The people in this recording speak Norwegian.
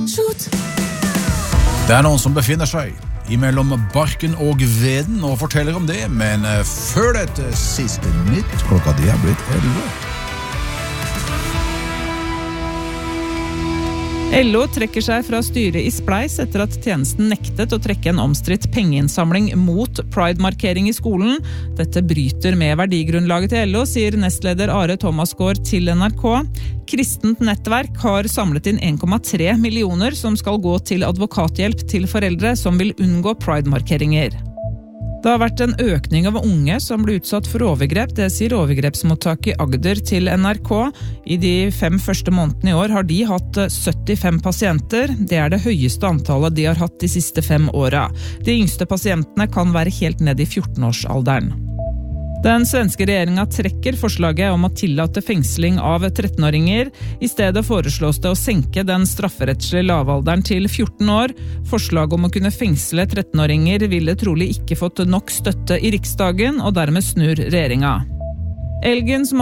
Det noen som befinner seg imellom barken og veden og forteller om det, men før dette siste nytt, klokka de blitt 11. LO trekker seg fra styret i Spleis etter at tjenesten nektet å trekke en omstridt pengeinnsamling mot Pride-markering i skolen. Dette bryter med verdigrunnlaget til LO, sier nestleder Are Thomasgaard til NRK. Kristent nettverk har samlet inn 1,3 millioner som skal gå til advokathjelp til foreldre som vil unngå Pride-markeringer. Det har vært en økning av unge som ble utsatt for overgrep, det sier overgrepsmottak i Agder til NRK. I de 5 første månedene i år har de hatt 75 pasienter. Det det høyeste antallet de har hatt de siste 5 årene. De yngste pasientene kan være helt ned i 14-årsalderen. Den svenske regjeringen trekker forslaget om å tillate fengsling av 13-åringer. I stedet foreslås det å senke den strafferettslige lavalderen til 14 år. Forslaget om å kunne fengsle 13-åringer ville trolig ikke fått nok støtte i Riksdagen, og dermed snur regjeringen. Elgen som